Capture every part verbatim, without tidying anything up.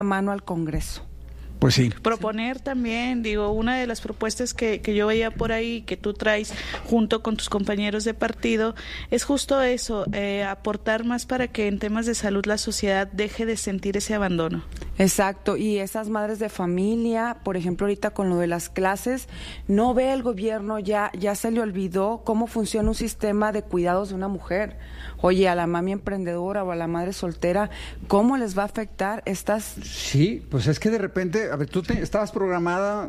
mano al Congreso. Pues sí. Proponer también, digo, una de las propuestas que, que yo veía por ahí, que tú traes junto con tus compañeros de partido, es justo eso, eh, aportar más para que en temas de salud la sociedad deje de sentir ese abandono. Exacto, y esas madres de familia, por ejemplo, ahorita con lo de las clases, no ve el gobierno, ya, ya se le olvidó cómo funciona un sistema de cuidados de una mujer. Oye, a la mami emprendedora o a la madre soltera, ¿cómo les va a afectar estas...? Sí, pues es que de repente, a ver, tú te, estabas programada,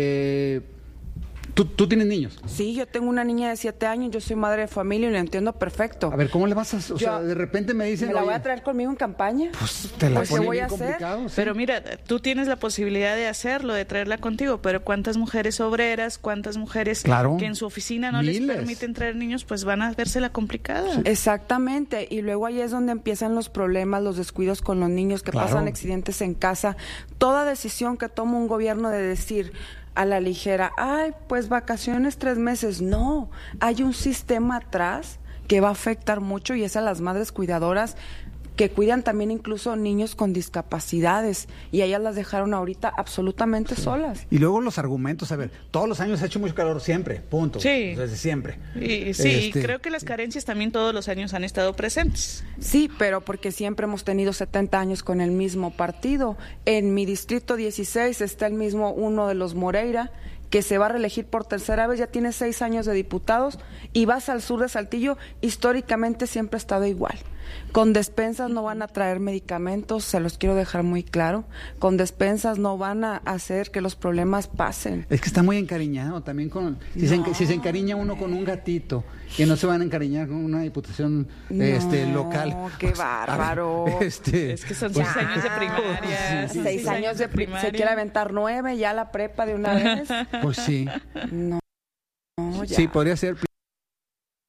eh, ¿tú, tú tienes niños? Sí, yo tengo una niña de siete años, yo soy madre de familia y lo entiendo perfecto. A ver, ¿cómo le vas a...? O Yo, sea, de repente me dicen... ¿Me la voy oye, a traer conmigo en campaña? Pues te la Pues, ¿qué ponen voy bien a hacer? complicado, sí. Pero mira, tú tienes la posibilidad de hacerlo, de traerla contigo, pero ¿cuántas mujeres obreras, cuántas mujeres Claro, que en su oficina no miles. les permiten traer niños, pues van a vérsela complicada? Exactamente, y luego ahí es donde empiezan los problemas, los descuidos con los niños, que Claro. pasan accidentes en casa. Toda decisión que toma un gobierno de decir a la ligera, ay, pues vacaciones tres meses, no, hay un sistema atrás que va a afectar mucho y es a las madres cuidadoras que cuidan también incluso niños con discapacidades y ellas las dejaron ahorita absolutamente sí. solas. Y luego los argumentos, a ver, todos los años ha hecho mucho calor, siempre, punto. Sí. Desde siempre. Y, sí, Este... y creo que las carencias también todos los años han estado presentes. Sí, pero porque siempre hemos tenido setenta años con el mismo partido. En mi distrito dieciséis está el mismo uno de los Moreira, que se va a reelegir por tercera vez, ya tiene seis años de diputados, y vas al sur de Saltillo, históricamente siempre ha estado igual. Con despensas no van a traer medicamentos, se los quiero dejar muy claro. Con despensas no van a hacer que los problemas pasen. Es que está muy encariñado también con... Si, no. se, si se encariña uno con un gatito, que no se van a encariñar con una diputación no, este, local. Qué pues, bárbaro. Ver, este, es que son pues, seis años de primaria. Sí, sí, seis sí, años de primaria. Se quiere aventar nueve, ya la prepa de una vez. Pues sí. No, no ya. Sí, podría ser...